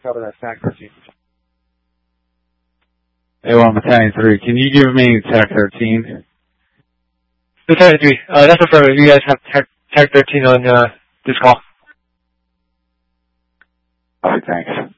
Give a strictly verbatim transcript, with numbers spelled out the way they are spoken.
cover that T A C thirteen. A one Battalion three, can you give me T A C thirteen? Battalion three, uh, that's affirmative. You guys have T A C thirteen on uh, this call. Alright, thanks.